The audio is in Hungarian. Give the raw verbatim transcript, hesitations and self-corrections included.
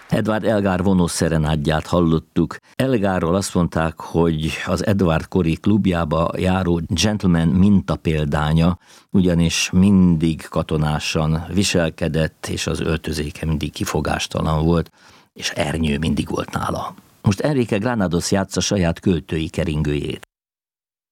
Edward Elgar vonós szerenádját hallottuk. Elgarról azt mondták, hogy az Edward kori klubjába járó gentleman mintapéldánya, ugyanis mindig katonásan viselkedett, és az öltözéke mindig kifogástalan volt, és ernyő mindig volt nála. Most Enrique Granados játsza saját költői keringőjét.